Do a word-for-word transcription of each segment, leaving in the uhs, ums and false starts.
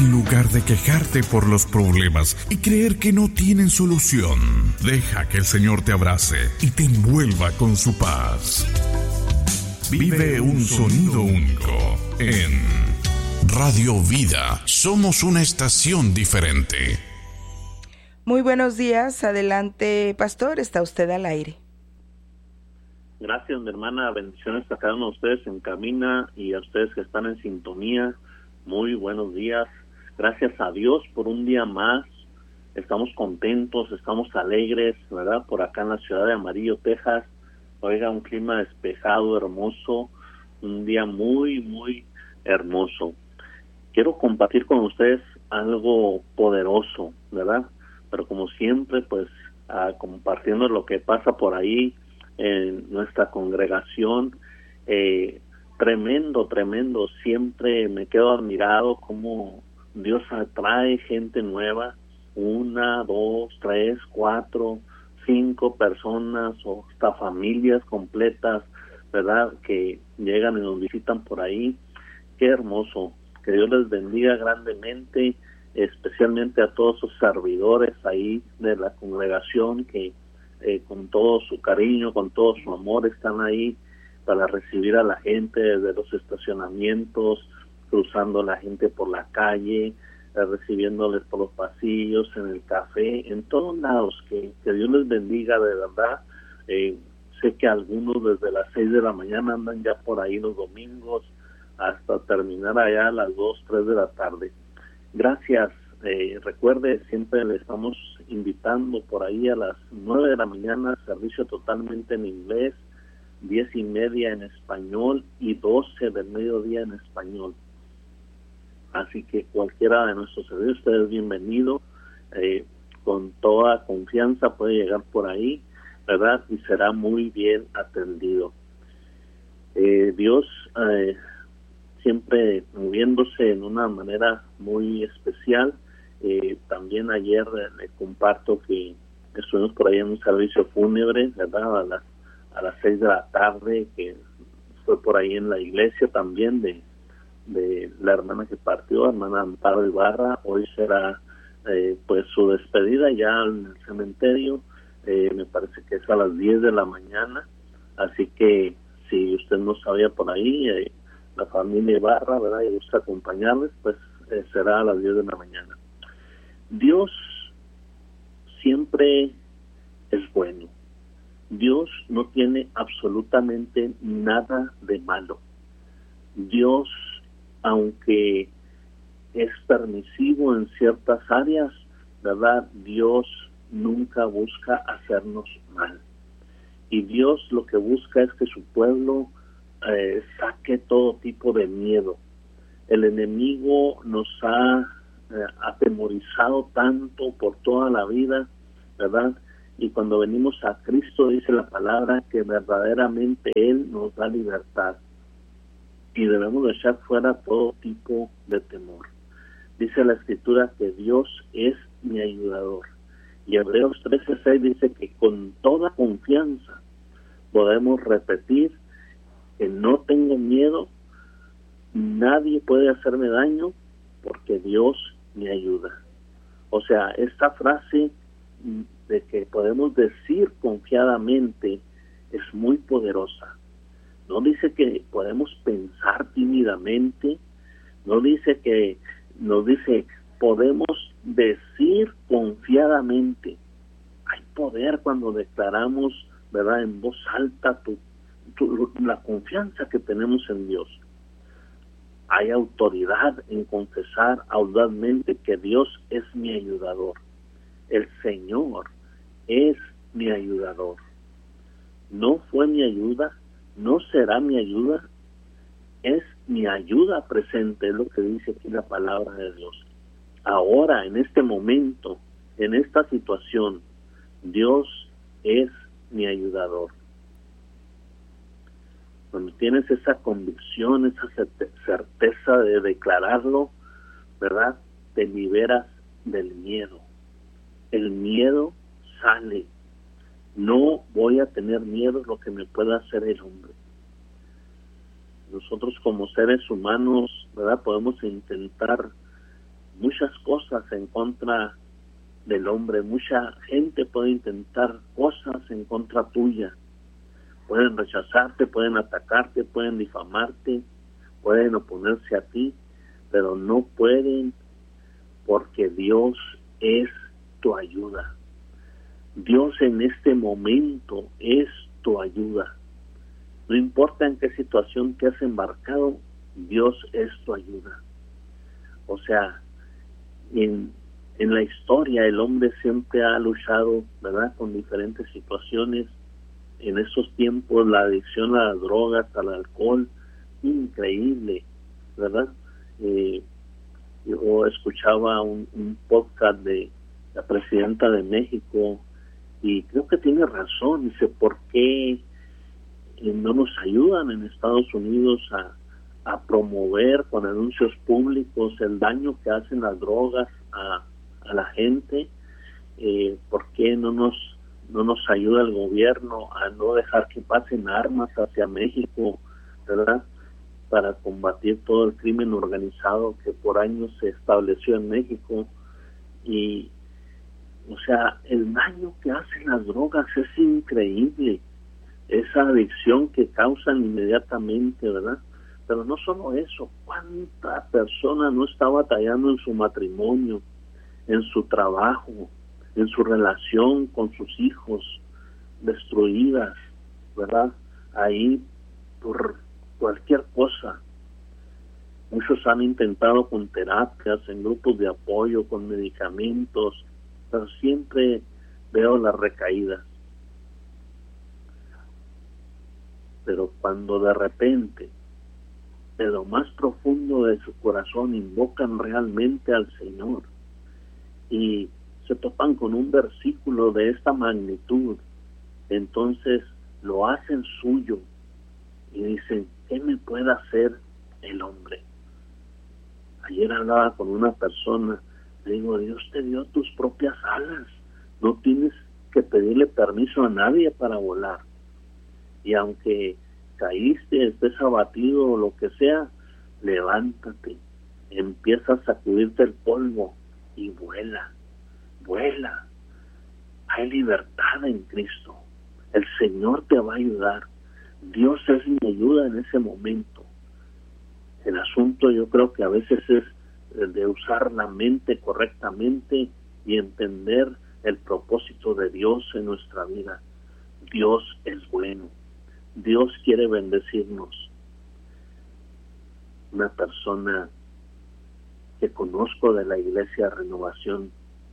En lugar de quejarte por los problemas y creer que no tienen solución, deja que el Señor te abrace y te envuelva con su paz. Vive un sonido único en Radio Vida. Somos una estación diferente. Muy buenos días. Adelante, pastor. Está usted al aire. Gracias, mi hermana. Bendiciones a cada uno de ustedes en cabina y a ustedes que están en sintonía. Muy buenos días. Gracias a Dios por un día más. Estamos contentos, estamos alegres, ¿verdad? Por acá en la ciudad de Amarillo, Texas. Oiga, un clima despejado, hermoso. Un día muy, muy hermoso. Quiero compartir con ustedes algo poderoso, ¿verdad? Pero como siempre, pues, uh, compartiendo lo que pasa por ahí en nuestra congregación. Eh, tremendo, tremendo. Siempre me quedo admirado cómo Dios atrae gente nueva. Una, dos, tres, cuatro, cinco personas o hasta familias completas, ¿verdad? Que llegan y nos visitan por ahí. Qué hermoso. Que Dios les bendiga grandemente, especialmente a todos sus servidores ahí de la congregación que eh, con todo su cariño, con todo su amor están ahí para recibir a la gente desde los estacionamientos, cruzando la gente por la calle, eh, recibiéndoles por los pasillos, en el café, en todos lados. Que, que Dios les bendiga de verdad. Eh, sé que algunos desde las seis de la mañana andan ya por ahí los domingos hasta terminar allá a las dos, tres de la tarde. Gracias. Eh, recuerde, siempre le estamos invitando por ahí a las nueve de la mañana, servicio totalmente en inglés, diez y media en español y doce del mediodía en español. Así que cualquiera de nuestros servicios, usted es bienvenido. Eh, con toda confianza puede llegar por ahí, ¿verdad? Y será muy bien atendido. Eh, Dios eh, siempre moviéndose en una manera muy especial. Eh, también ayer eh, le comparto que estuvimos por ahí en un servicio fúnebre, ¿verdad? A las, a las seis de la tarde, que fue por ahí en la iglesia también de, de la hermana que partió, hermana Amparo Ibarra. Hoy será eh, pues su despedida ya en el cementerio. Eh, me parece que es a las diez de la mañana. Así que si usted no sabía por ahí, eh, la familia Ibarra, ¿verdad? Y gusta acompañarles, pues eh, será a las diez de la mañana. Dios siempre es bueno. Dios no tiene absolutamente nada de malo. Dios, aunque es permisivo en ciertas áreas, ¿verdad? Dios nunca busca hacernos mal. Y Dios lo que busca es que su pueblo eh, saque todo tipo de miedo. El enemigo nos ha eh, atemorizado tanto por toda la vida, ¿verdad? Y cuando venimos a Cristo, dice la palabra que verdaderamente Él nos da libertad. Y debemos echar fuera todo tipo de temor. Dice la Escritura que Dios es mi ayudador. Y Hebreos trece seis dice que con toda confianza podemos repetir que no tengo miedo, nadie puede hacerme daño porque Dios me ayuda. O sea, esta frase de que podemos decir confiadamente es muy poderosa. No dice que podemos pensar tímidamente, no dice que, nos dice podemos decir confiadamente. Hay poder cuando declaramos, ¿verdad?, en voz alta tu, tu, la confianza que tenemos en Dios. Hay autoridad en confesar audazmente que Dios es mi ayudador. El Señor es mi ayudador. No fue mi ayuda, no será mi ayuda, es mi ayuda presente, es lo que dice aquí la palabra de Dios. Ahora, en este momento, en esta situación, Dios es mi ayudador. Cuando tienes esa convicción, esa certeza de declararlo, ¿verdad?, te liberas del miedo. El miedo sale. No voy a tener miedo de lo que me pueda hacer el hombre. Nosotros como seres humanos, ¿verdad?, podemos intentar muchas cosas en contra del hombre. Mucha gente puede intentar cosas en contra tuya. Pueden rechazarte, pueden atacarte, pueden difamarte, pueden oponerse a ti, pero no pueden, porque Dios es tu ayuda. Dios en este momento es tu ayuda. No importa en qué situación te has embarcado, Dios es tu ayuda. O sea, en, en la historia el hombre siempre ha luchado, ¿verdad?, con diferentes situaciones. En esos tiempos la adicción a las drogas, al alcohol, increíble, ¿verdad? Eh, yo escuchaba un, un podcast de la presidenta de México y creo que tiene razón. Dice, ¿por qué no nos ayudan en Estados Unidos a, a promover con anuncios públicos el daño que hacen las drogas a, a la gente? Eh, ¿Por qué no nos no nos ayuda el gobierno a no dejar que pasen armas hacia México, ¿verdad?, para combatir todo el crimen organizado que por años se estableció en México? Y, o sea, el daño que hacen las drogas es increíble, esa adicción que causan inmediatamente, ¿verdad? Pero no solo eso, ¿cuánta persona no está batallando en su matrimonio, en su trabajo, en su relación con sus hijos, destruidas, ¿verdad?, ahí por cualquier cosa? Muchos han intentado con terapias, en grupos de apoyo, con medicamentos, pero siempre veo las recaídas. Pero cuando de repente, de lo más profundo de su corazón, invocan realmente al Señor y se topan con un versículo de esta magnitud, entonces lo hacen suyo y dicen, ¿qué me puede hacer el hombre? Ayer hablaba con una persona, le digo, Dios te dio tus propias alas, no tienes que pedirle permiso a nadie para volar. Y aunque caíste, estés abatido o lo que sea, levántate, empieza a sacudirte el polvo y vuela, vuela. Hay libertad en Cristo. El Señor te va a ayudar. Dios es mi ayuda en ese momento. El asunto yo creo que a veces es de usar la mente correctamente y entender el propósito de Dios en nuestra vida. Dios es bueno. Dios quiere bendecirnos. Una persona que conozco de la Iglesia Renovación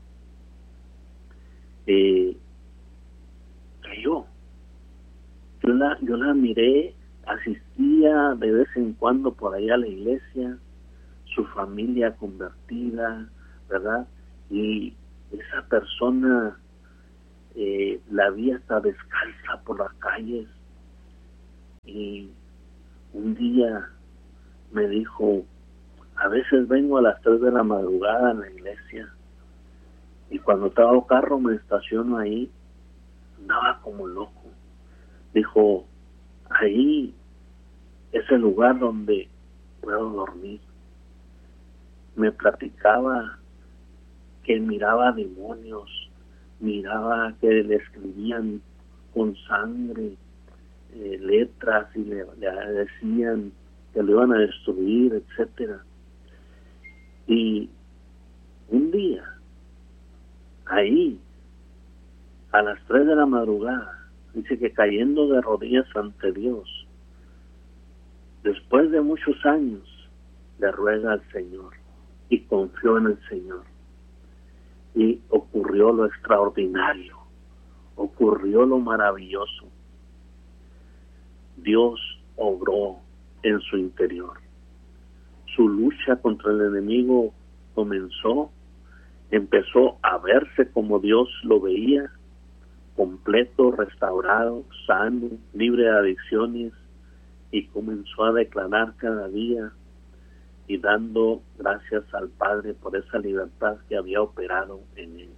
eh, cayó. Yo la, yo la miré, asistía de vez en cuando por allá a la iglesia, su familia convertida, ¿verdad? Y esa persona eh, la vi hasta descalza por las calles. Y un día me dijo, a veces vengo a las tres de la madrugada a la iglesia y cuando trago carro me estaciono ahí, andaba como loco. Dijo, ahí es el lugar donde puedo dormir. Me platicaba que miraba demonios, miraba que le escribían con sangre eh, letras y le, le decían que lo iban a destruir, etcétera. Y un día, ahí, a las tres de la madrugada, dice que cayendo de rodillas ante Dios, después de muchos años, le ruega al Señor y confió en el Señor. Y ocurrió lo extraordinario, ocurrió lo maravilloso. Dios obró en su interior. Su lucha contra el enemigo comenzó, empezó a verse como Dios lo veía, completo, restaurado, sano, libre de adicciones, y comenzó a declarar cada día y dando gracias al Padre por esa libertad que había operado en él.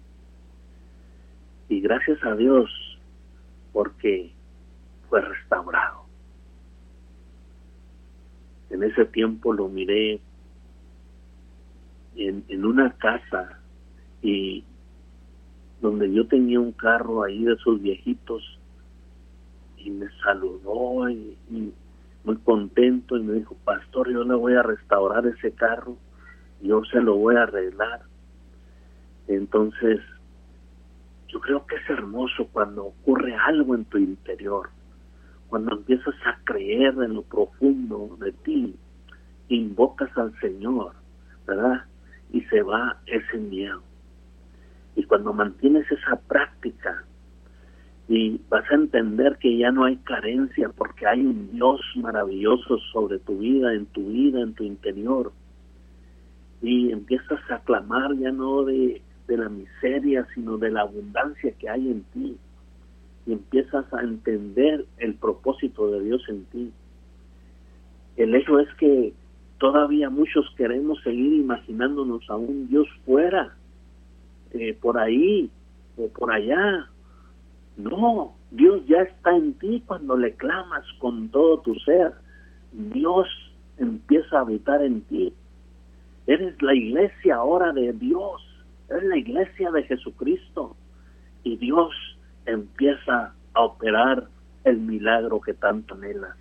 Y gracias a Dios porque fue restaurado. En ese tiempo lo miré en, en una casa y donde yo tenía un carro ahí de esos viejitos, y me saludó y, y muy contento y me dijo: pastor, yo le voy a restaurar ese carro, yo se lo voy a arreglar. Entonces yo creo que es hermoso cuando ocurre algo en tu interior, cuando empiezas a creer en lo profundo de ti, invocas al Señor, ¿verdad? Y se va ese miedo. Y cuando mantienes esa práctica, y vas a entender que ya no hay carencia, porque hay un Dios maravilloso sobre tu vida, en tu vida, en tu interior. Y empiezas a clamar ya no de, de la miseria, sino de la abundancia que hay en ti. Y empiezas a entender el propósito de Dios en ti. El hecho es que todavía muchos queremos seguir imaginándonos a un Dios fuera, eh, por ahí o por allá. No, Dios ya está en ti cuando le clamas con todo tu ser. Dios empieza a habitar en ti. Eres la iglesia ahora de Dios, eres la iglesia de Jesucristo, y Dios empieza a operar el milagro que tanto anhelas.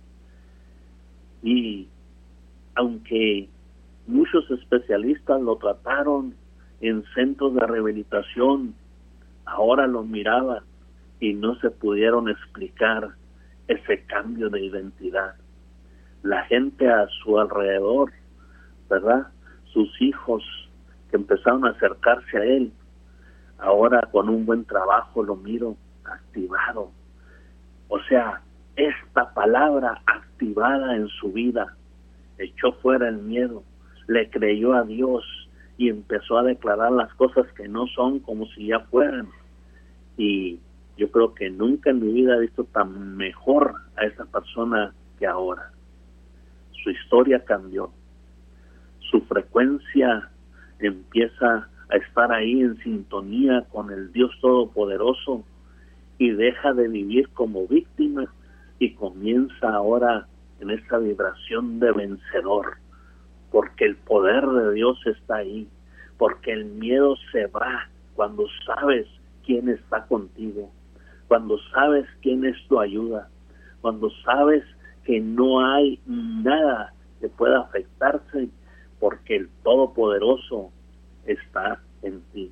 Y aunque muchos especialistas lo trataron en centros de rehabilitación, ahora lo miraban y no se pudieron explicar ese cambio de identidad. La gente a su alrededor, ¿verdad? Sus hijos que empezaron a acercarse a él, ahora con un buen trabajo lo miro activado. O sea, esta palabra activada en su vida echó fuera el miedo, le creyó a Dios y empezó a declarar las cosas que no son como si ya fueran. Y yo creo que nunca en mi vida he visto tan mejor a esa persona que ahora. Su historia cambió, su frecuencia empieza a estar ahí en sintonía con el Dios Todopoderoso y deja de vivir como víctima y comienza ahora en esa vibración de vencedor, porque el poder de Dios está ahí, porque el miedo se va cuando sabes quién está contigo, cuando sabes quién es tu ayuda, cuando sabes que no hay nada que pueda afectarse, porque el Todopoderoso está en ti.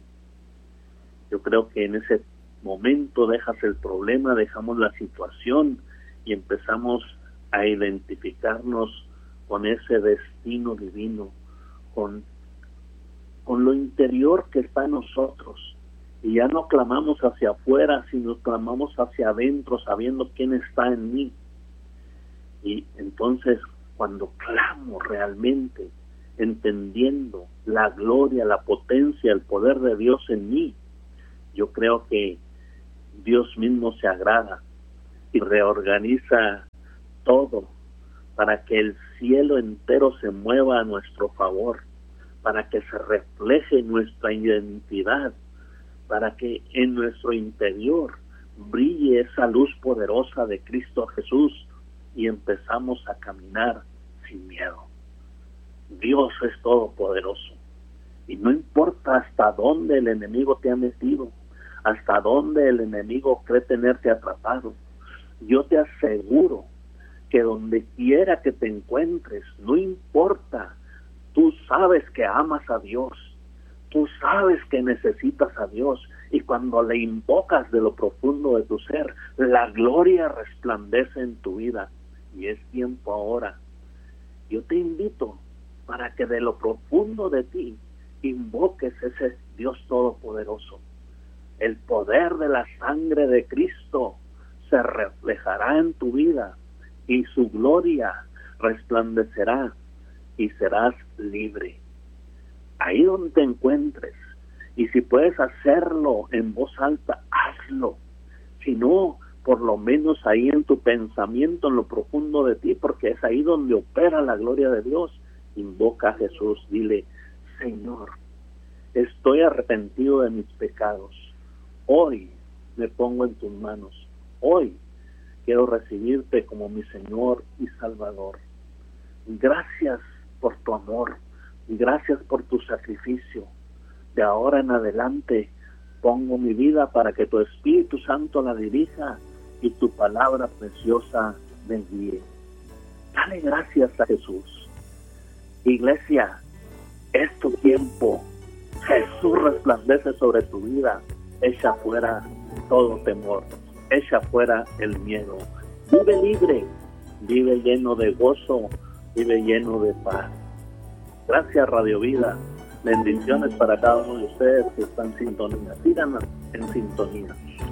Yo creo que en ese momento dejas el problema, dejamos la situación y empezamos a identificarnos con ese destino divino, con, con lo interior que está en nosotros. Y ya no clamamos hacia afuera, sino clamamos hacia adentro, sabiendo quién está en mí. Y entonces, cuando clamo realmente, entendiendo la gloria, la potencia, el poder de Dios en mí, yo creo que Dios mismo se agrada y reorganiza todo para que el cielo entero se mueva a nuestro favor, para que se refleje nuestra identidad, para que en nuestro interior brille esa luz poderosa de Cristo Jesús y empezamos a caminar sin miedo. Dios es todopoderoso y no importa hasta dónde el enemigo te ha metido, hasta dónde el enemigo cree tenerte atrapado, yo te aseguro que donde quiera que te encuentres, no importa, tú sabes que amas a Dios, tú sabes que necesitas a Dios, y cuando le invocas de lo profundo de tu ser, la gloria resplandece en tu vida, y es tiempo ahora. Yo te invito para que de lo profundo de ti invoques ese Dios Todopoderoso. El poder de la sangre de Cristo se reflejará en tu vida y su gloria resplandecerá y serás libre. Ahí donde te encuentres, y si puedes hacerlo en voz alta, hazlo. Si no, por lo menos ahí en tu pensamiento, en lo profundo de ti, porque es ahí donde opera la gloria de Dios. Invoca a Jesús, dile: Señor, estoy arrepentido de mis pecados. Hoy me pongo en tus manos. Hoy quiero recibirte como mi Señor y Salvador. Gracias por tu amor. y gracias por tu sacrificio. De ahora en adelante pongo mi vida para que tu Espíritu Santo la dirija y tu palabra preciosa me guíe. Dale gracias a Jesús. Iglesia, es tu tiempo. Jesús resplandece sobre tu vida. Echa fuera todo temor. Echa fuera el miedo. Vive libre. Vive lleno de gozo. Vive lleno de paz. Gracias, Radio Vida. Bendiciones para cada uno de ustedes que están en sintonía. Sigan en sintonía.